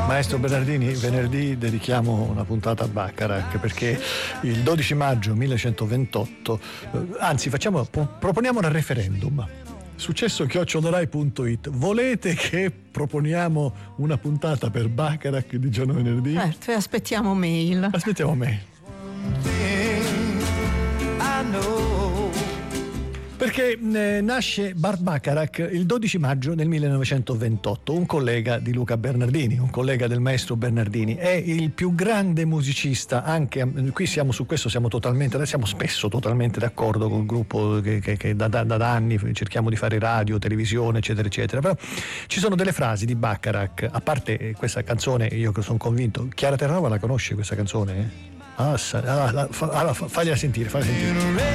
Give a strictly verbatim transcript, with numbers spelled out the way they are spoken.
Maestro Bernardini, venerdì dedichiamo una puntata a Bacharach perché il dodici maggio millecentoventotto, anzi facciamo, proponiamo un referendum. Successo chiocciola punto it. Volete che proponiamo una puntata per Bacharach di giorno venerdì? Certo, e aspettiamo mail. Aspettiamo mail. Perché eh, nasce Burt Bacharach il dodici maggio del millenovecentoventotto, un collega di Luca Bernardini, un collega del maestro Bernardini. È il più grande musicista, anche qui siamo su questo, siamo totalmente, siamo spesso totalmente d'accordo col gruppo che, che, che da, da, da anni cerchiamo di fare radio, televisione, eccetera, eccetera. Però ci sono delle frasi di Bacharach, a parte questa canzone, io che sono convinto, Chiara Terranova la conosce questa canzone? Eh? Ah, ah, fa, ah, fagliela sentire, fagliela sentire.